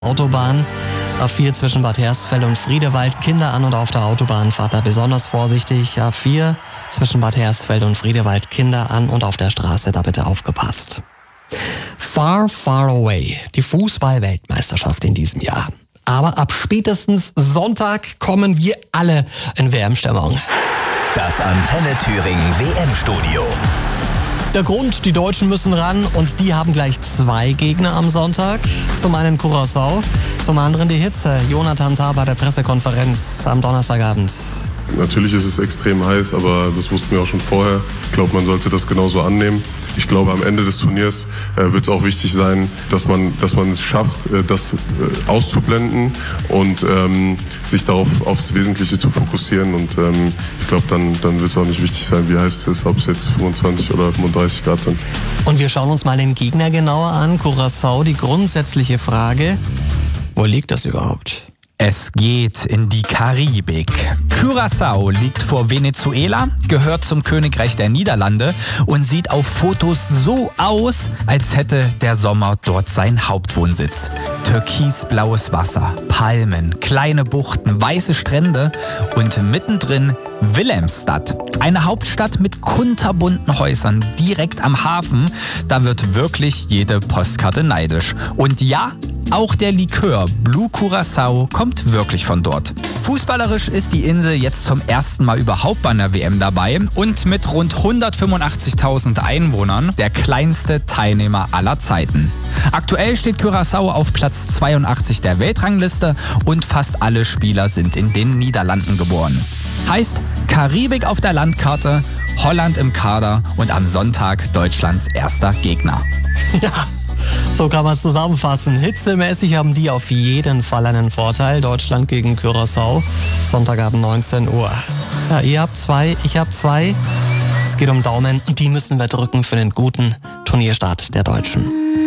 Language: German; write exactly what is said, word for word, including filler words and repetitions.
Autobahn. A vier zwischen Bad Hersfeld und Friedewald. Kinder an und auf der Autobahn, fahrt da besonders vorsichtig. A vier zwischen Bad Hersfeld und Friedewald. Kinder an und auf der Straße, da bitte aufgepasst. Far, far away. Die Fußball-Weltmeisterschaft in diesem Jahr. Aber ab spätestens Sonntag kommen wir alle in W M-Stimmung. Das Antenne Thüringen W M-Studio. Der Grund, die Deutschen müssen ran und die haben gleich zwei Gegner am Sonntag. Zum einen Curaçao, zum anderen die Hitze. Jonathan Tah bei der Pressekonferenz am Donnerstagabend. Natürlich ist es extrem heiß, aber das wussten wir auch schon vorher. Ich glaube, man sollte das genauso annehmen. Ich glaube, am Ende des Turniers äh, wird es auch wichtig sein, dass man, dass man es schafft, äh, das äh, auszublenden und ähm, sich darauf aufs Wesentliche zu fokussieren. Und ähm, ich glaube, dann, dann wird es auch nicht wichtig sein, wie heiß es ist, ob es jetzt fünfundzwanzig oder fünfunddreißig Grad sind. Und wir schauen uns mal den Gegner genauer an. Curaçao, die grundsätzliche Frage, wo liegt das überhaupt? Es geht in die Karibik. Curaçao liegt vor Venezuela, gehört zum Königreich der Niederlande und sieht auf Fotos so aus, als hätte der Sommer dort seinen Hauptwohnsitz. Türkisblaues Wasser, Palmen, kleine Buchten, weiße Strände und mittendrin Willemstad. Eine Hauptstadt mit kunterbunten Häusern direkt am Hafen. Da wird wirklich jede Postkarte neidisch. Und ja, auch der Likör Blue Curaçao kommt wirklich von dort. Fußballerisch ist die Insel jetzt zum ersten Mal überhaupt bei einer W M dabei und mit rund hundertfünfundachtzigtausend Einwohnern der kleinste Teilnehmer aller Zeiten. Aktuell steht Curaçao auf Platz zweiundachtzig der Weltrangliste und fast alle Spieler sind in den Niederlanden geboren. Heißt, Karibik auf der Landkarte, Holland im Kader und am Sonntag Deutschlands erster Gegner. Ja. So kann man es zusammenfassen. Hitzemäßig haben die auf jeden Fall einen Vorteil. Deutschland gegen Curaçao, Sonntagabend neunzehn Uhr. Ja, ihr habt zwei, ich hab zwei. Es geht um Daumen und die müssen wir drücken für den guten Turnierstart der Deutschen.